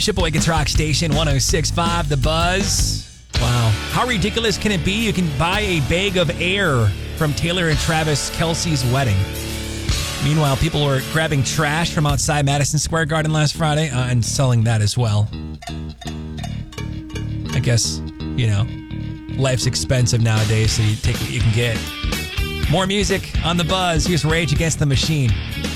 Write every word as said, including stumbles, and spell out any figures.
Shipaway Rock Station one oh six point five, The Buzz. Wow. How ridiculous can it be? You can buy a bag of air from Taylor and Travis Kelce's wedding. Meanwhile, people were grabbing trash from outside Madison Square Garden last Friday uh, and selling that as well. I guess, you know, life's expensive nowadays, so you take what you can get. More music on The Buzz. Here's Rage Against the Machine.